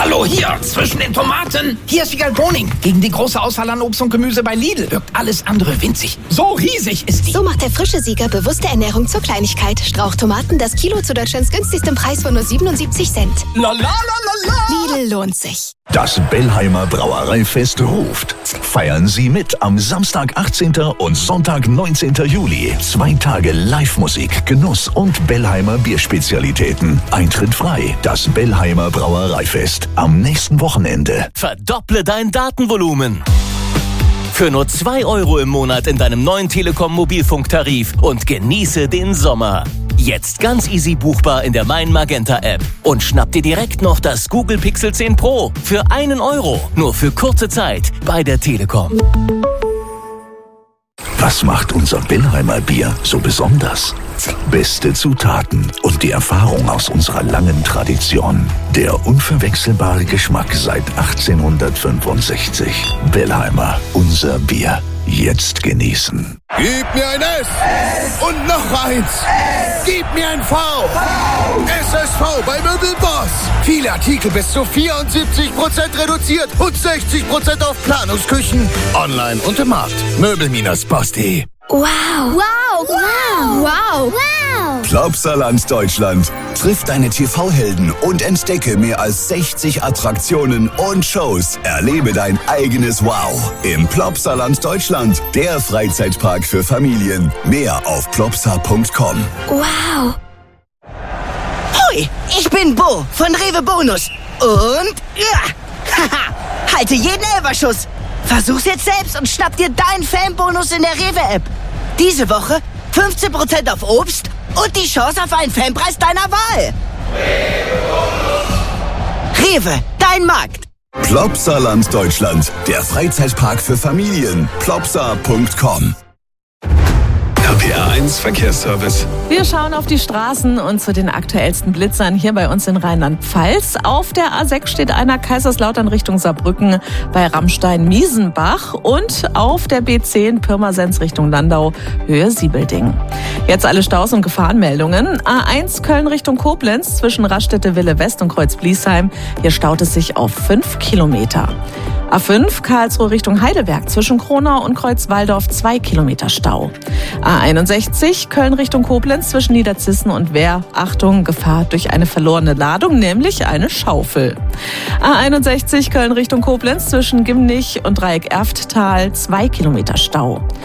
Hallo, hier, zwischen den Tomaten. Hier ist Vigal Boning. Gegen die große Auswahl an Obst und Gemüse bei Lidl wirkt alles andere winzig. So riesig ist die. So macht der frische Sieger bewusste Ernährung zur Kleinigkeit. Strauchtomaten, das Kilo zu Deutschlands günstigstem Preis von nur 77 Cent. La la la la la. Lidl lohnt sich. Das Bellheimer Brauereifest ruft. Feiern Sie mit am Samstag 18. und Sonntag 19. Juli. 2 Tage Live-Musik, Genuss und Bellheimer Bierspezialitäten. Eintritt frei. Das Bellheimer Brauereifest am nächsten Wochenende. Verdopple dein Datenvolumen. Für nur 2 € im Monat in deinem neuen Telekom Mobilfunktarif und genieße den Sommer. Jetzt ganz easy buchbar in der Mein Magenta App. Und schnapp dir direkt noch das Google Pixel 10 Pro für 1 €. Nur für kurze Zeit bei der Telekom. Was macht unser Bellheimer Bier so besonders? Beste Zutaten und die Erfahrung aus unserer langen Tradition. Der unverwechselbare Geschmack seit 1865. Bellheimer, unser Bier. Jetzt genießen. Gib mir ein S und noch eins. Gib mir ein V. SSV bei Möbelboss. Viele Artikel bis zu 74% reduziert und 60% auf Planungsküchen. Online und im Markt. Möbel-boss.de. Wow. Wow. Wow. Wow. Wow! Plopsaland Deutschland. Triff deine TV-Helden und entdecke mehr als 60 Attraktionen und Shows. Erlebe dein eigenes Wow im Plopsaland Deutschland, der Freizeitpark für Familien. Mehr auf plopsa.com. Wow. Hoi, ich bin Bo von Rewe Bonus. Und haha, halte jeden Elferschuss. Versuch's jetzt selbst und schnapp dir deinen Fanbonus in der Rewe-App. Diese Woche 15% auf Obst und die Chance auf einen Fanpreis deiner Wahl. Rewe, dein Markt. Plopsaland Deutschland, der Freizeitpark für Familien. Plopsa.com. RPR1 Verkehrsservice. Wir schauen auf die Straßen und zu den aktuellsten Blitzern hier bei uns in Rheinland-Pfalz. Auf der A6 steht einer Kaiserslautern Richtung Saarbrücken bei Rammstein-Miesenbach und auf der B10 Pirmasens Richtung Landau, Höhe Siebelding. Jetzt alle Staus und Gefahrenmeldungen. A1 Köln Richtung Koblenz zwischen Raststätte-Wille West und Kreuz-Bliesheim. Hier staut es sich auf 5 Kilometer. A5 Karlsruhe Richtung Heidelberg zwischen Kronau und Kreuzwaldorf 2 Kilometer Stau. A61 Köln Richtung Koblenz zwischen Niederzissen und Wehr. Achtung, Gefahr durch eine verlorene Ladung, nämlich eine Schaufel. A61 Köln Richtung Koblenz zwischen Gimnich und Dreieck Erfttal 2 Kilometer Stau.